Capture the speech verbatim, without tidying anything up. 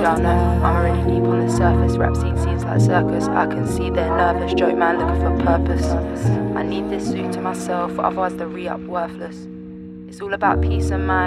y'all know I'm already deep on the surface. Rap scene seems like circus. I can see they're nervous. Joke man looking for purpose. I need this suit to myself, otherwise the re-up worthless. It's all about peace of mind.